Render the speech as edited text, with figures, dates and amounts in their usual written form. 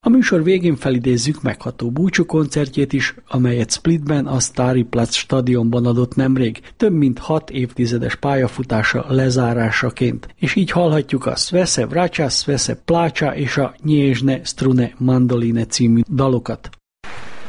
A műsor végén felidézzük megható búcsú koncertjét is, amelyet Splitben a Stary Platz stadionban adott nemrég, több mint 6 évtizedes pályafutása lezárásaként, és így hallhatjuk a Svese Vraća, Svese Plaća és a Nježne strune mandoline című dalokat.